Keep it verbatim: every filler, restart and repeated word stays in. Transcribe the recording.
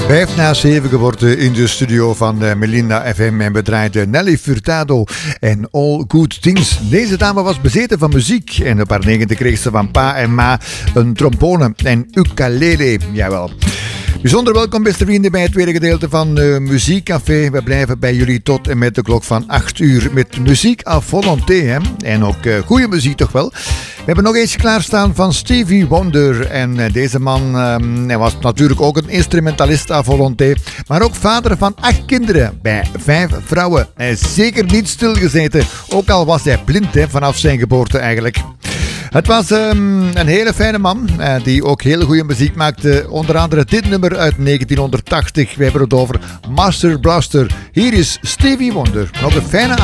Vijf na zeven geworden in de studio van uh, Melinda F M en we draaiden Nelly Furtado en All Good Things. Deze dame was bezeten van muziek en op haar negende kreeg ze van pa en ma een trombone en ukulele, jawel. Bijzonder welkom beste vrienden bij het tweede gedeelte van uh, Muziekcafé. We blijven bij jullie tot en met de klok van acht uur met muziek à volonté. Hè? En ook uh, goede muziek toch wel. We hebben nog eentje klaarstaan van Stevie Wonder. En uh, deze man uh, hij was natuurlijk ook een instrumentalist à volonté. Maar ook vader van acht kinderen bij vijf vrouwen. Hij is zeker niet stilgezeten. Ook al was hij blind hè, vanaf zijn geboorte eigenlijk. Het was um, een hele fijne man, uh, die ook hele goede muziek maakte. Onder andere dit nummer uit negentien tachtig. We hebben het over Master Blaster. Hier is Stevie Wonder. Nog een fijne avond.